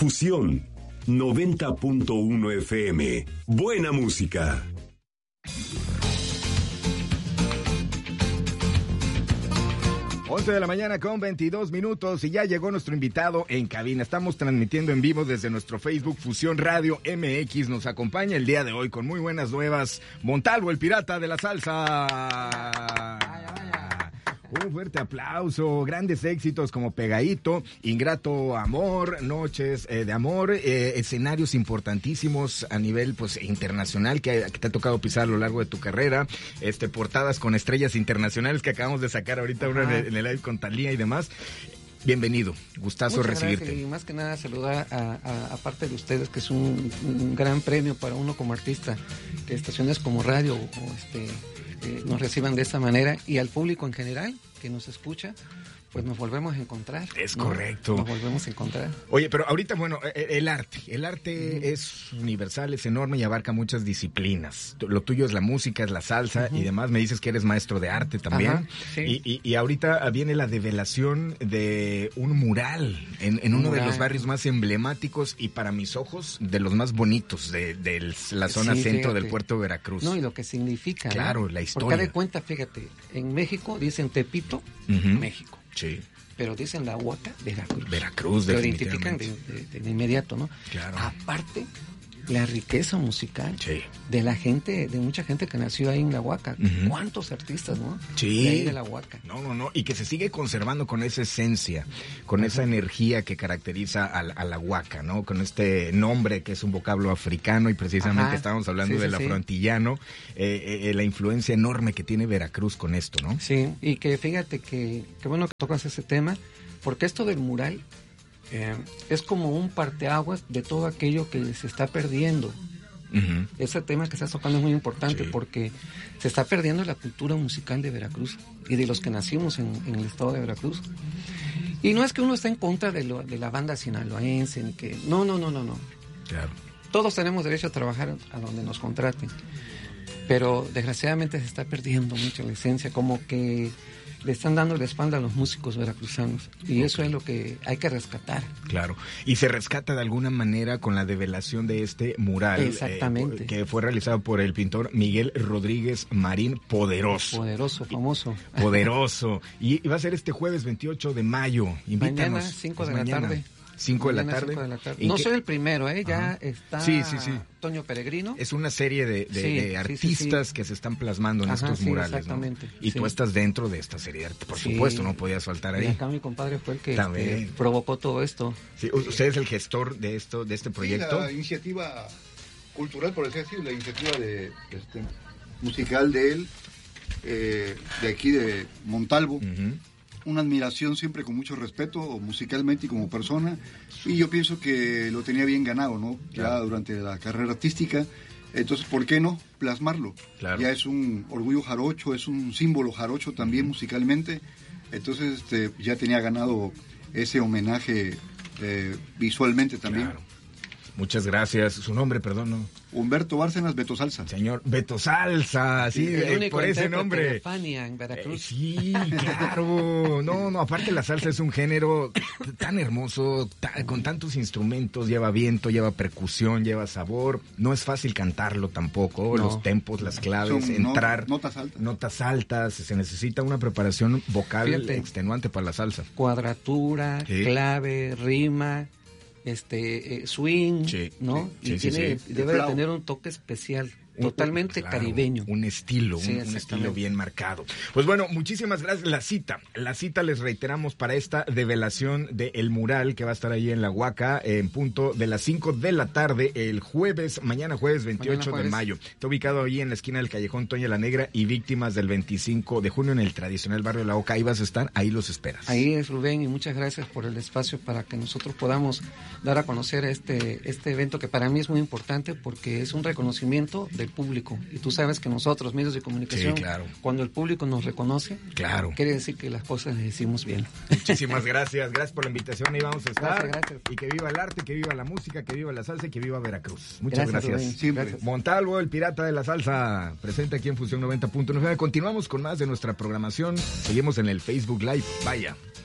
Fusión 90.1 FM. Buena música. De la mañana con 22 minutos y ya llegó nuestro invitado en cabina. Estamos transmitiendo en vivo desde nuestro Facebook Fusión Radio MX. Nos acompaña el día de hoy con muy buenas nuevas Montalvo, el pirata de la salsa. Un fuerte aplauso, grandes éxitos como Pegadito, Ingrato Amor, Noches de Amor, escenarios importantísimos a nivel pues internacional que te ha tocado pisar a lo largo de tu carrera, portadas con estrellas internacionales que acabamos de sacar ahorita una en el live con Thalía y demás. Bienvenido, gustazo Muchas recibirte. Gracias, y más que nada saludar a parte de ustedes, que es un gran premio para uno como artista, que estaciones como radio nos reciban de esta manera, y al público en general que nos escucha, pues nos volvemos a encontrar. Es correcto. Nos volvemos a encontrar. Oye, pero ahorita, bueno, el arte es universal, es enorme y abarca muchas disciplinas. Lo tuyo es la música, es la salsa y demás. Me dices que eres maestro de arte también. Ajá, sí. Y ahorita viene la develación de un mural en uno de los barrios más emblemáticos y para mis ojos de los más bonitos de la zona centro del puerto de Veracruz. No, y lo que significa. Claro, ¿no? la historia. Porque de cuenta, fíjate, en México dicen Tepito, México. Sí. Pero dicen la Huaca, Veracruz. Veracruz, lo definitivamente. identifican de inmediato, ¿no? Claro. Aparte, la riqueza musical sí. de la gente, de mucha gente que nació ahí en la Huaca. ¿Cuántos artistas, no? Sí. De ahí de la Huaca. No. Y que se sigue conservando con esa esencia, con esa energía que caracteriza a la Huaca, ¿no? Con este nombre que es un vocablo africano y precisamente estábamos hablando del afroantillano, la influencia enorme que tiene Veracruz con esto, ¿no? Sí, y que fíjate que bueno que tocas ese tema, porque esto del mural es como un parteaguas de todo aquello que se está perdiendo. Ese tema que estás tocando es muy importante porque se está perdiendo la cultura musical de Veracruz y de los que nacimos en el estado de Veracruz. Y no es que uno esté en contra de la banda sinaloense, ni que... No. Claro. Todos tenemos derecho a trabajar a donde nos contraten, pero desgraciadamente se está perdiendo mucho la esencia, como que le están dando la espalda a los músicos veracruzanos, y eso es lo que hay que rescatar. Claro, y se rescata de alguna manera con la develación de este mural. Exactamente. Que fue realizado por el pintor Miguel Rodríguez Marín, Poderoso, famoso. Poderoso. Y va a ser este jueves 28 de mayo. Invítanos. Mañana, 5 de la tarde. 5 de la tarde. No soy el primero, ya está sí. Toño Peregrino. Es una serie de artistas que se están plasmando en estos murales, exactamente, ¿no? Y tú estás dentro de esta serie de arte, por supuesto, no podías faltar ahí. Y acá mi compadre fue el que provocó todo esto. Sí, ¿usted es el gestor de este proyecto? La iniciativa cultural, por así decirlo, la iniciativa musical de él, de aquí de Montalvo. Una admiración siempre con mucho respeto musicalmente y como persona, y yo pienso que lo tenía bien ganado, ¿no? Ya durante la carrera artística, entonces ¿por qué no plasmarlo? Claro. Ya es un orgullo jarocho, es un símbolo jarocho también musicalmente, entonces ya tenía ganado ese homenaje visualmente también. Claro. Muchas gracias. Su nombre, perdón, ¿no? Humberto Bárcenas, Beto Salsa. Señor Beto Salsa, sí, por ese nombre. De Fania en Veracruz. Sí, claro. No, aparte la salsa es un género tan hermoso, con tantos instrumentos, lleva viento, lleva percusión, lleva sabor. No es fácil cantarlo tampoco, los tempos, las claves, entrar. Notas altas, se necesita una preparación vocal extenuante para la salsa. Cuadratura, clave, rima, swing, ¿no? Y debe de tener un toque especial. Totalmente caribeño. Un estilo, un estilo bien marcado. Pues bueno, muchísimas gracias. La cita les reiteramos para esta develación del mural que va a estar ahí en la Huaca en punto de las 5 de la tarde el jueves, mañana jueves 28 de mayo. Está ubicado ahí en la esquina del Callejón Toña la Negra y Víctimas del 25 de junio en el tradicional barrio La Oca. Ahí vas a estar, ahí los esperas. Ahí es, Rubén, y muchas gracias por el espacio para que nosotros podamos dar a conocer este evento que para mí es muy importante porque es un reconocimiento del público, y tú sabes que nosotros, medios de comunicación, cuando el público nos reconoce, quiere decir que las cosas las decimos bien. Muchísimas gracias por la invitación, ahí vamos a estar. Gracias. Y que viva el arte, que viva la música, que viva la salsa y que viva Veracruz. Muchas gracias. Siempre. Montalvo, el pirata de la salsa, presente aquí en Fusión 90.9. Continuamos con más de nuestra programación, seguimos en el Facebook Live, vaya.